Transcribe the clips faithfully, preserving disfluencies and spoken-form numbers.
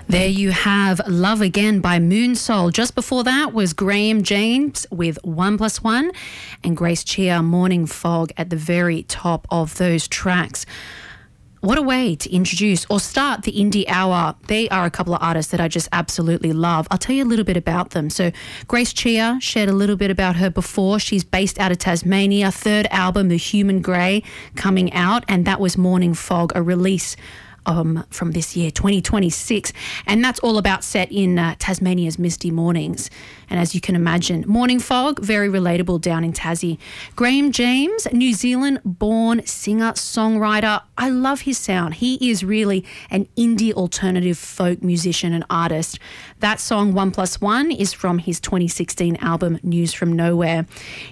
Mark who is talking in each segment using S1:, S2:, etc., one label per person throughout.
S1: There you have Love Again by Moonsoul. Just before that was Graham James with One Plus One and Grace Chia, Morning Fog at the very top of those tracks. What a way to introduce or start the Indie Hour. They are a couple of artists that I just absolutely love. I'll tell you a little bit about them. So Grace Chia, shared a little bit about her before. She's based out of Tasmania. Third album, The Human Grey, coming out, and that was Morning Fog, a release Um, from this year, twenty twenty-six, and that's all about set in uh, Tasmania's misty mornings. And as you can imagine, Morning Fog, very relatable down in Tassie. Graham James, New Zealand-born singer, songwriter. I love his sound. He is really an indie alternative folk musician and artist. That song, One Plus One, is from his twenty sixteen album, News from Nowhere.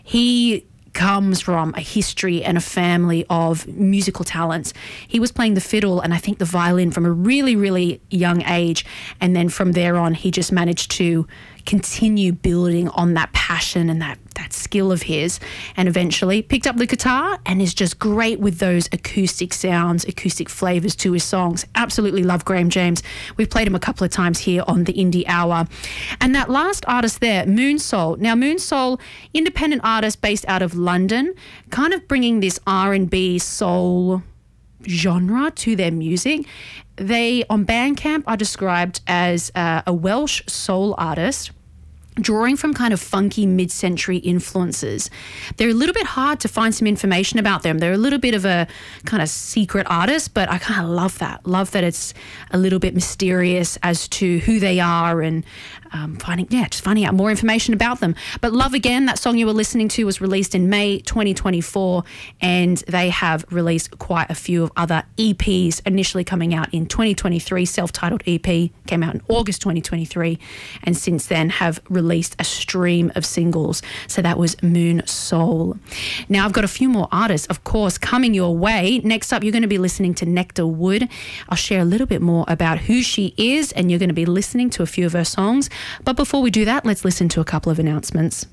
S1: He comes from a history and a family of musical talents. He was playing the fiddle and I think the violin from a really, really young age. And then from there on, he just managed to continue building on that passion and that, that skill of his, and eventually picked up the guitar and is just great with those acoustic sounds, acoustic flavours to his songs. Absolutely love Graham James. We've played him a couple of times here on the Indie Hour. And that last artist there, Moonsoul. Now, Moonsoul, independent artist based out of London, kind of bringing this R and B soul genre to their music. They, on Bandcamp, are described as uh, a Welsh soul artist, drawing from kind of funky mid-century influences. They're a little bit hard to find some information about them. They're a little bit of a kind of secret artist, but I kind of love that. Love that it's a little bit mysterious as to who they are and um, finding, yeah, just finding out more information about them. But Love Again, that song you were listening to, was released in May twenty twenty-four, and they have released quite a few of other E Ps, initially coming out in twenty twenty-three. Self-titled E P came out in August twenty twenty-three, and since then have released a stream of singles. So that was Moonsoul. Now I've got a few more artists, of course, coming your way. Next up, you're going to be listening to Nectar Wood. I'll share a little bit more about who she is, and you're going to be listening to a few of her songs. But before we do that, let's listen to a couple of announcements.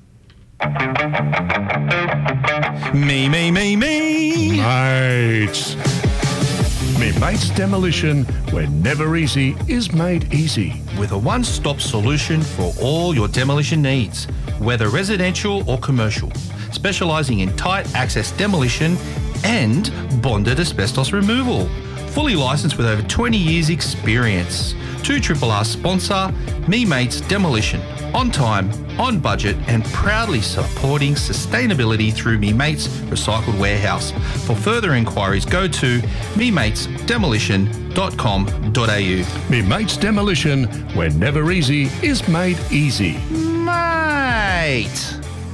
S2: Me, me, me, me.
S3: Mates. Me Mates Demolition, where never easy is made easy.
S2: With a one-stop solution for all your demolition needs, whether residential or commercial, specialising in tight access demolition and bonded asbestos removal. Fully licensed with over twenty years experience. two R R R sponsor, Me Mates Demolition. On time, on budget, and proudly supporting sustainability through Me Mates Recycled Warehouse. For further inquiries, go to me mates demolition dot com dot a u.
S3: Me Mates Demolition, where never easy is made easy.
S2: Mate!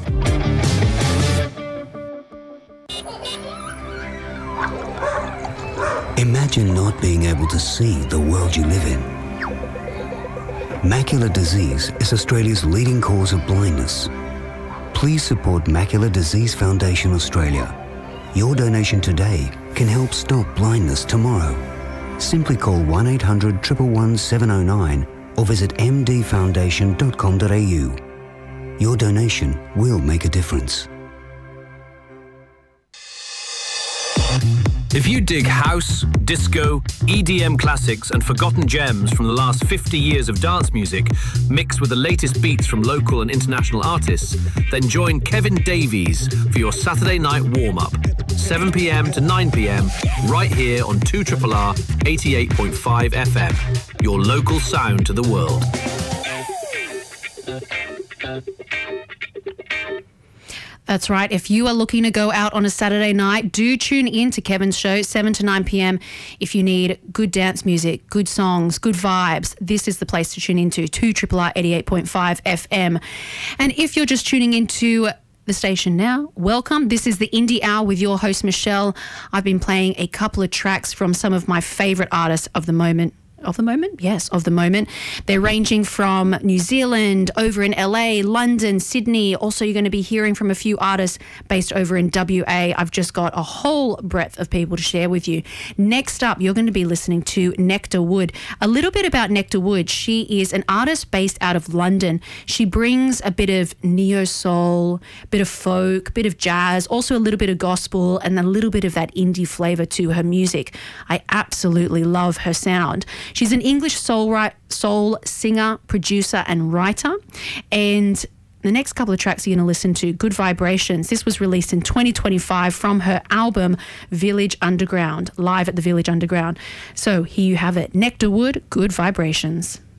S4: Imagine not being able to see the world you live in. Macular disease is Australia's leading cause of blindness. Please support Macular Disease Foundation Australia. Your donation today can help stop blindness tomorrow. Simply call one eight hundred, one one one, seven oh nine or visit m d foundation dot com dot a u. Your donation will make a difference.
S5: If you dig house, disco, E D M classics and forgotten gems from the last fifty years of dance music, mixed with the latest beats from local and international artists, then join Kevin Davies for your Saturday night warm-up, seven p m to nine p m, right here on two R R R eighty-eight point five F M, your local sound to the world.
S1: That's right. If you are looking to go out on a Saturday night, do tune in to Kevin's show, seven to nine p m. If you need good dance music, good songs, good vibes, this is the place to tune into, two R R R eighty-eight point five F M. And if you're just tuning into the station now, welcome. This is the Indie Hour with your host, Michelle. I've been playing a couple of tracks from some of my favourite artists of the moment. Of the moment? Yes, of the moment. They're ranging from New Zealand, over in L A, London, Sydney. Also, you're going to be hearing from a few artists based over in W A. I've just got a whole breadth of people to share with you. Next up, you're going to be listening to Nectar Wood. A little bit about Nectar Wood. She is an artist based out of London. She brings a bit of neo-soul, bit of folk, bit of jazz, also a little bit of gospel, and a little bit of that indie flavour to her music. I absolutely love her sound. She's an English soul, ri- soul singer, producer and writer. And the next couple of tracks you're going to listen to, Good Vibrations. This was released in twenty twenty-five from her album Village Underground, live at the Village Underground. So here you have it, Nectar Wood, Good Vibrations.